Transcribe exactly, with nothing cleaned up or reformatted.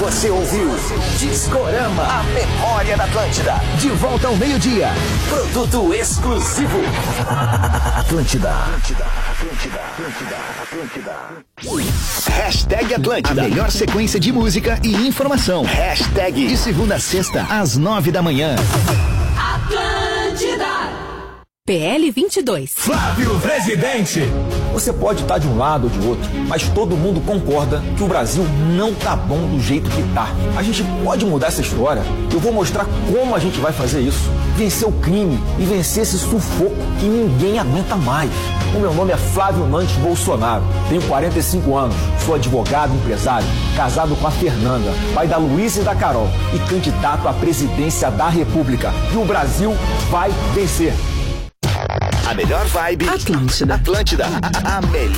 Você ouviu Discorama, a memória da Atlântida. De volta ao meio-dia. Produto exclusivo. Atlântida. Atlântida, Atlântida, Atlântida, Atlântida. Hashtag Atlântida. A melhor sequência de música e informação. Hashtag de segunda a sexta, às nove da manhã. Atlântida. P L vinte e dois. Flávio Presidente. Você pode estar de um lado ou de outro, mas todo mundo concorda que o Brasil não tá bom do jeito que tá. A gente pode mudar essa história. Eu vou mostrar como a gente vai fazer isso. Vencer o crime e vencer esse sufoco que ninguém aguenta mais. O meu nome é Flávio Nantes Bolsonaro. Tenho quarenta e cinco anos. Sou advogado, empresário, casado com a Fernanda, pai da Luísa e da Carol e candidato à presidência da República. E o Brasil vai vencer. A melhor vibe. Atlântida. Atlântida. A, a melhor